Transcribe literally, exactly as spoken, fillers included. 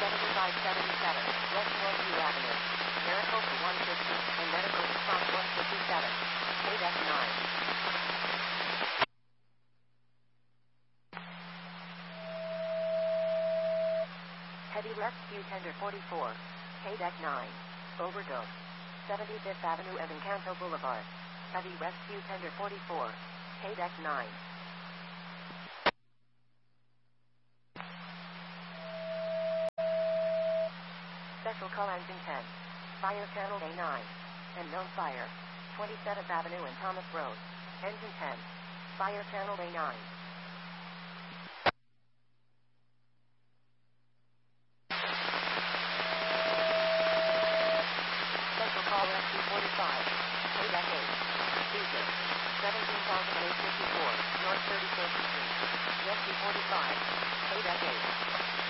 seventy-five seventy-seven, West Northview Avenue. Maricopa one fifty, and Medical Response one fifty-seven. K nine. Heavy Rescue Tender forty-four. K nine. Overdose. seventy-fifth Avenue and Encanto Boulevard. Heavy Rescue Tender forty-four. K nine. Special call engine ten. Fire channel A nine. And known fire. twenty-seventh Avenue and Thomas Road. Engine ten. Fire channel A nine. Special call rescue forty-five. K eight. Tuesday. seventeen thousand eight fifty-four. North thirty-first Street. Rescue forty-five. K eight.